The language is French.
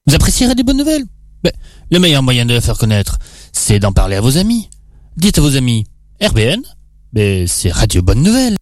Vous apprécierez des bonnes nouvelles. Mais le meilleur moyen de la faire connaître, c'est d'en parler à vos amis. Dites à vos amis, RBN, mais c'est Radio Bonne Nouvelle.